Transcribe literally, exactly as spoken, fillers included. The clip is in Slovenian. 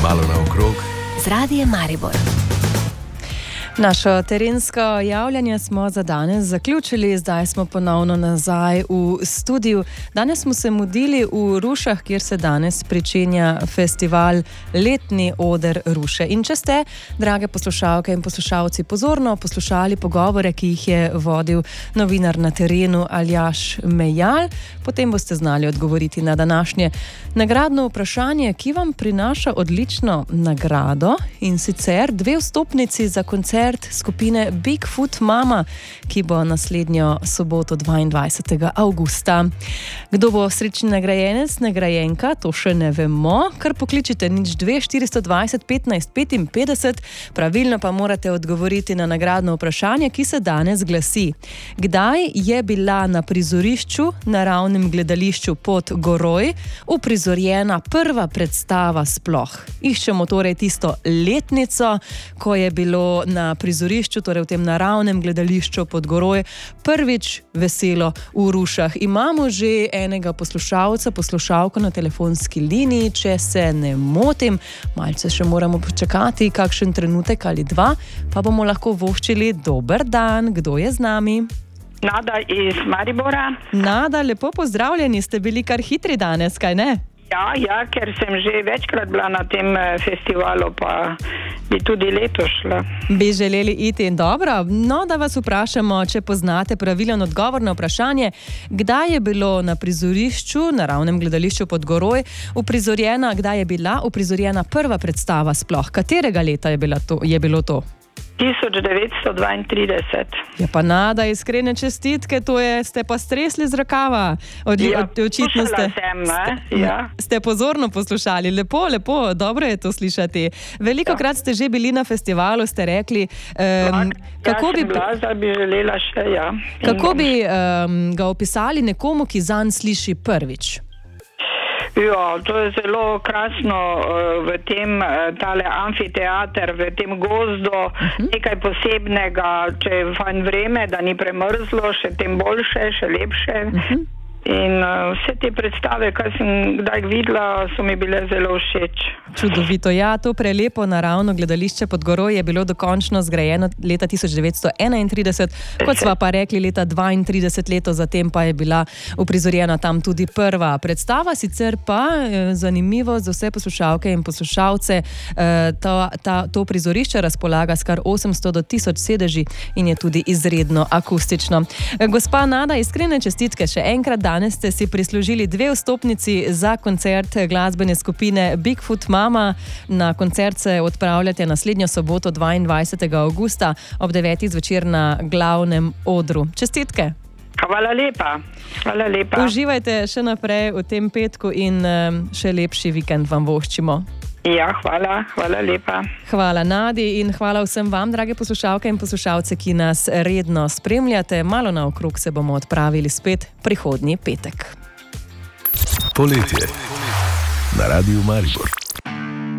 Malo naokrog z Radijem Maribor. Našo terensko javljanje smo za danes zaključili, zdaj smo ponovno nazaj v studiu. Danes smo se mudili v Rušah, kjer se danes pričenja festival Letni oder Ruše. In če ste, drage poslušalke in poslušalci, pozorno poslušali pogovore, ki jih je vodil novinar na terenu Aljaž Mejal, potem boste znali odgovoriti na današnje nagradno vprašanje, ki vam prinaša odlično nagrado, in sicer dve vstopnici za koncert skupine Bigfoot Mama, ki bo naslednjo soboto dvaindvajsetega avgusta. Kdo bo srečni nagrajenec, nagrajenka, to še ne vemo, kar pokličite nič dve štiristo dvajset petnajst petinpetdeset, pravilno pa morate odgovoriti na nagradno vprašanje, ki se danes glasi: kdaj je bila na prizorišču naravnem gledališču pod Goroj uprizorjena prva predstava sploh? Iščemo torej tisto letnico, ko je bilo na prizorišču, torej v tem naravnem gledališču pod Goroj, prvič veselo v Rušah. Imamo že enega poslušalca, poslušalko na telefonski liniji, če se ne motim, malce še moramo počakati, kakšen trenutek ali dva, pa bomo lahko voščili. Dober dan, kdo je z nami? Nada iz Maribora. Nada, lepo pozdravljeni, ste bili kar hitri danes, kaj ne? Ja, ja, ker sem že večkrat bila na tem festivalu, pa bi tudi letos šla. Bi želeli iti, in dobro. No, da vas vprašamo, če poznate pravilen odgovor na vprašanje, kdaj je bilo na prizorišču, naravnem gledališču pod Goroj, uprizorjena, kdaj je bila uprizorjena prva predstava sploh? Katerega leta je, bila to, je bilo to? tisoč devetsto dvaintrideset. Ja pa Nada, iskrene čestitke, to je, ste pa stresli z rokava. Od, ja, od, očitno ste, sem, ste, ja. ste pozorno poslušali. Lepo, lepo, dobro je to slišati. Veliko krat ste že bili na festivalu, ste rekli. Um, kako ja, bi, bila, da bi želela še, ja. Kako bi um, ga opisali nekomu, ki zanj sliši prvič? Ja, to je zelo krasno v tem tale amfiteater, v tem gozdu, uh-huh. nekaj posebnega, če je fajn vreme, da ni premrzlo, še tem boljše, še lepše. Uh-huh. In uh, vse te predstave, kar sem kdaj videla, so mi bile zelo všeč. Čudovito, ja, to prelepo naravno gledališče pod Goroj je bilo dokončno zgrajeno leta tisoč devetsto enaintrideset, kot sva pa rekli leta dvaintrideset, leto zatem pa je bila uprizorjena tam tudi prva predstava. Sicer pa eh, zanimivo za vse poslušalke in poslušalce, eh, ta, ta, to prizorišče razpolaga s kar osemsto do tisoč sedeži in je tudi izredno akustično. Eh, gospa Nada, iskrene čestitke še enkrat. Danes ste si prislužili dve vstopnici za koncert glasbene skupine Bigfoot Mama. Na koncert se odpravljate naslednjo soboto dvaindvajsetega avgusta ob devetih zvečer na glavnem odru. Čestitke! Hvala lepa. Hvala lepa. Uživajte še naprej v tem petku in še lepši vikend vam voščimo. Ja, hvala, hvala lepa. Hvala Nadi in hvala vsem vam, drage poslušalke in poslušalce, ki nas redno spremljate. Malo naokrog se bomo odpravili spet prihodnji petek. Poletje na Radiu Maribor.